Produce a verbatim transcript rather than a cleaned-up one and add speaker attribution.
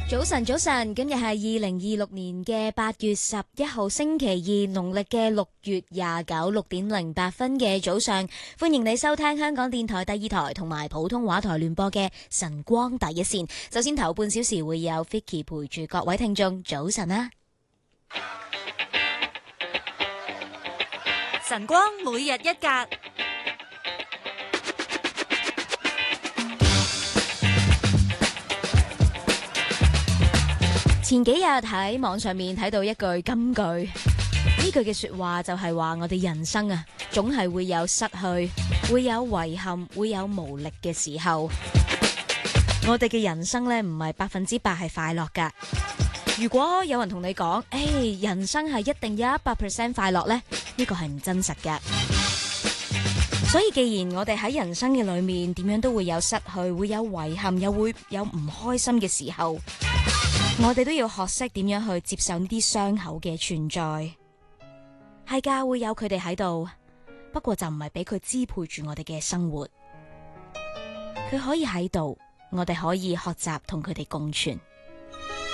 Speaker 1: 早晨，早晨，今日係二零二六年嘅八月十一號星期二，農曆嘅六月廿九六點零八分嘅早上，歡迎你收聽香港電台第二台同埋普通話台聯播嘅晨光第一線。首先頭半小時會有 Vicky 陪住各位聽眾，早晨啦！
Speaker 2: 晨光每日一格。
Speaker 1: 前幾日喺網上面睇到一句金句，呢句嘅說話就係話我哋人生啊，總係會有失去，會有遺憾，會有無力嘅時候。我哋嘅人生呢，唔係百分之百係快樂噶。如果有人同你講，誒，人生係一定有一百 percent 快樂呢，呢個係唔真實嘅。所以既然我哋喺人生嘅裏面，點樣都會有失去，會有遺憾，又會有唔開心嘅時候。我哋都要學識點樣去接受呢啲傷口嘅存在，係㗎，會有佢哋喺度，不過就唔係俾佢支配住我哋嘅生活，佢可以喺度，我哋可以學習同佢哋共存。